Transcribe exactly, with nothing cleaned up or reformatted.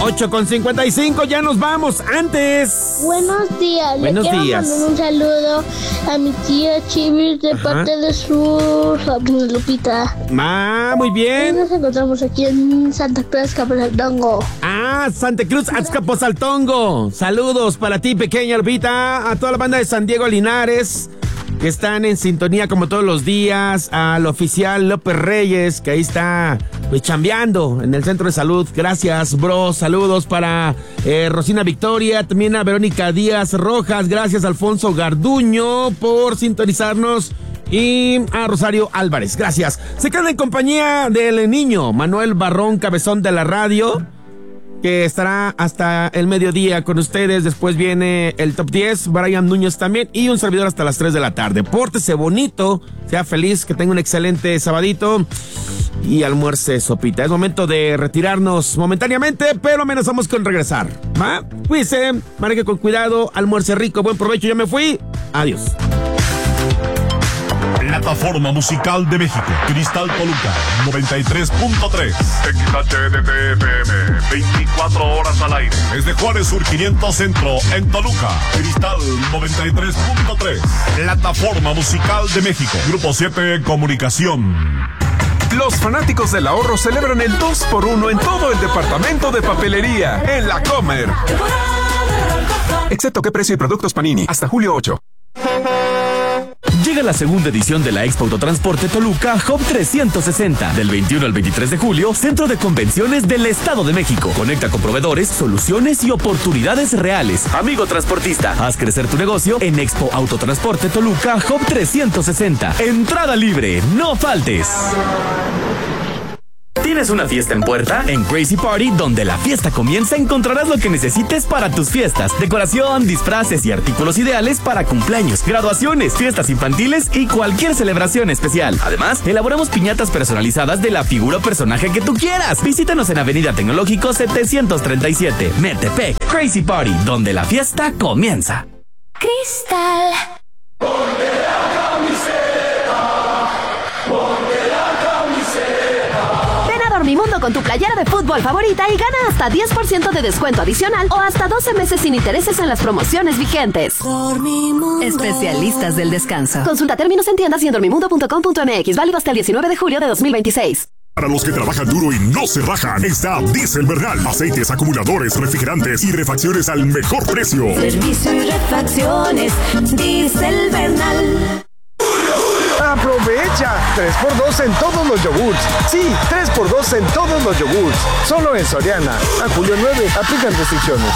ocho con cincuenta y cinco, ya nos vamos. Antes. Buenos días. Buenos Le quiero días. mandar un saludo a mi tía Chivis de Ajá. parte de su sobrina Lupita. Ah, muy Y bien. nos encontramos aquí en Santa Cruz, Capozaltongo. Ah, Santa Cruz, Azcapotzaltongo. Saludos para ti, pequeña Lupita, a toda la banda de San Diego Linares, que están en sintonía como todos los días, al oficial López Reyes, que ahí está pues chambeando en el centro de salud. Gracias, bro. Saludos para eh, Rosina Victoria, también a Verónica Díaz Rojas. Gracias, Alfonso Garduño, por sintonizarnos. Y a Rosario Álvarez, gracias. Se queda en compañía del niño Manuel Barrón Cabezón de la radio, que estará hasta el mediodía con ustedes. Después viene el Top diez, Brian Núñez también, y un servidor hasta las tres de la tarde. Pórtese bonito, sea feliz, que tenga un excelente sabadito y almuerce sopita. Es momento de retirarnos momentáneamente, pero amenazamos con regresar. ¿Va? Cuídense, maneje con cuidado, almuerce rico, buen provecho. Yo me fui, adiós. Plataforma Musical de México, Cristal Toluca, noventa y tres punto tres. X H D T F M, veinticuatro horas al aire. Desde Juárez Sur quinientos Centro, en Toluca, Cristal noventa y tres punto tres. Plataforma Musical de México, Grupo siete Comunicación. Los fanáticos del ahorro celebran el dos por uno en todo el departamento de papelería, en La Comer. Excepto qué precio y productos Panini, hasta julio ocho. Llega la segunda edición de la Expo Autotransporte Toluca Hub trescientos sesenta. Del veintiuno al veintitrés de julio, Centro de Convenciones del Estado de México. Conecta con proveedores, soluciones y oportunidades reales. Amigo transportista, haz crecer tu negocio en Expo Autotransporte Toluca Hub trescientos sesenta. Entrada libre, no faltes. ¿Tienes una fiesta en puerta? En Crazy Party, donde la fiesta comienza, encontrarás lo que necesites para tus fiestas. Decoración, disfraces y artículos ideales para cumpleaños, graduaciones, fiestas infantiles y cualquier celebración especial. Además, elaboramos piñatas personalizadas de la figura o personaje que tú quieras. Visítanos en Avenida Tecnológico setecientos treinta y siete, Metepec. Crazy Party, donde la fiesta comienza. Cristal. Dormimundo con tu playera de fútbol favorita y gana hasta diez por ciento de descuento adicional o hasta doce meses sin intereses en las promociones vigentes. Dormimundo. Especialistas del descanso. Consulta términos en tiendas y en dormimundo punto com punto m x. Válido hasta el diecinueve de julio de dos mil veintiséis. Para los que trabajan duro y no se rajan, está Diesel Bernal. Aceites, acumuladores, refrigerantes y refacciones al mejor precio. Servicio y refacciones, Diesel Bernal. ¡Aprovecha! tres por dos en todos los yogurts. Sí, tres por dos en todos los yogurts. Solo en Soriana. A julio nueve, aplican restricciones.